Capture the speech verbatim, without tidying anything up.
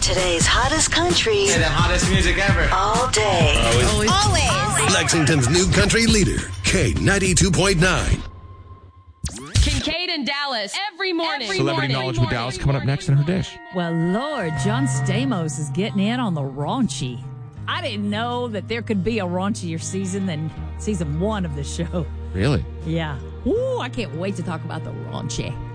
Today's hottest country. And the hottest music ever. All day. Always. Always. Lexington's new country leader, K ninety-two point nine. Kincaid and Dallas every morning. Every Celebrity morning. Knowledge with Dallas coming up next in her dish. Well, Lord, John Stamos is getting in on the raunchy. I didn't know that there could be a raunchier season than season one of the show. Really? Yeah. Ooh, I can't wait to talk about the raunchy.